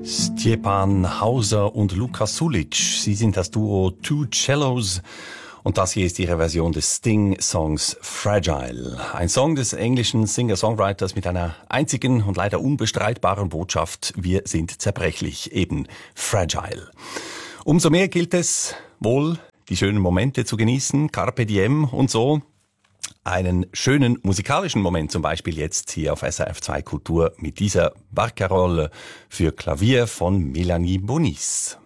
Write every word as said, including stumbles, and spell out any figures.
Stjepan Hauser und Luka Sulic. Sie sind das Duo Two Cellos. Und das hier ist ihre Version des Sting-Songs Fragile. Ein Song des englischen Singer-Songwriters mit einer einzigen und leider unbestreitbaren Botschaft: Wir sind zerbrechlich, eben fragile. Umso mehr gilt es wohl, die schönen Momente zu genießen, Carpe Diem und so. Einen schönen musikalischen Moment zum Beispiel jetzt hier auf S R F zwei Kultur mit dieser Barcarolle für Klavier von Melanie Bonis.